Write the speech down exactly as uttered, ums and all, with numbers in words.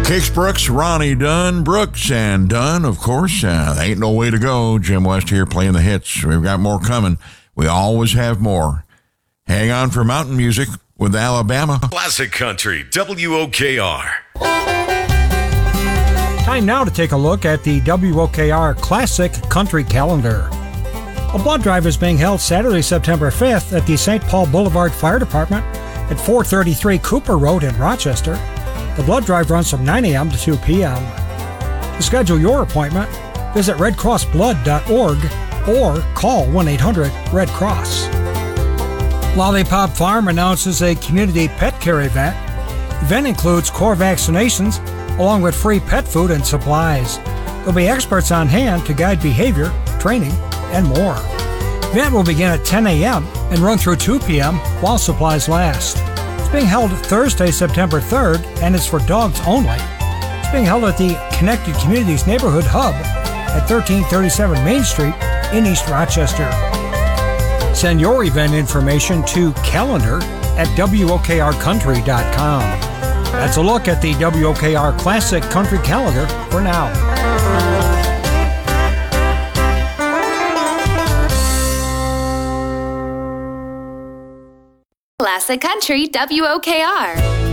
Kix Brooks, Ronnie Dunn, Brooks and Dunn, of course. Uh, ain't no way to go. Jim West here playing the hits. We've got more coming. We always have more. Hang on for mountain music with Alabama. Classic Country, W O K R. Time now to take a look at the W O K R Classic Country Calendar. A blood drive is being held Saturday, September fifth at the Saint Paul Boulevard Fire Department at four thirty-three Cooper Road in Rochester. The blood drive runs from nine a.m. to two p.m. To schedule your appointment, visit red cross blood dot org or call one eight hundred red cross. Lollipop Farm announces a community pet care event. The event includes core vaccinations along with free pet food and supplies. There'll be experts on hand to guide behavior, training, and more. The event will begin at ten a.m. and run through two p.m. while supplies last. It's being held Thursday, September third, and is for dogs only. It's being held at the Connected Communities Neighborhood Hub at thirteen thirty-seven Main Street in East Rochester. Send your event information to calendar at W O K R country dot com. That's a look at the W O K R Classic Country Calendar for now. Classic Country W O K R.